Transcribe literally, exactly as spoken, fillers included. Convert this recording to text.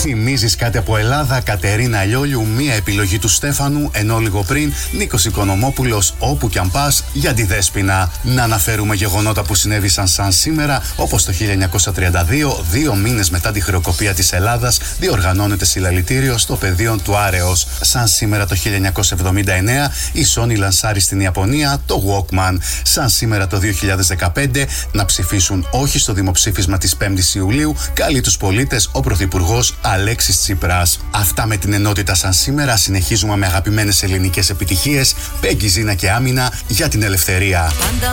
Θυμίζεις κάτι από Ελλάδα, Κατερίνα Λιόλιου, μία επιλογή του Στέφανου, ενώ λίγο πριν Νίκος Οικονομόπουλος, όπου κι αν πας, για τη Δέσποινα. Να αναφέρουμε γεγονότα που συνέβησαν σαν σήμερα, όπως το χίλια εννιακόσια τριάντα δύο, δύο μήνες μετά τη χρεοκοπία της Ελλάδας, διοργανώνεται συλλαλητήριο στο πεδίο του Άρεος. Σαν σήμερα το χίλια εννιακόσια εβδομήντα εννέα, η Sony λανσάρει στην Ιαπωνία το Walkman. Σαν σήμερα το δύο χιλιάδες δεκαπέντε, να ψηφίσουν όχι στο δημοψήφισμα της πέμπτης Ιουλίου, καλεί τους πολίτες ο Πρωθυπουργός Αλέξης Τσίπρας. Αυτά με την ενότητα σαν σήμερα. Συνεχίζουμε με αγαπημένες ελληνικές επιτυχίες. Πέγγι, Ζήνα και Άμυνα για την ελευθερία.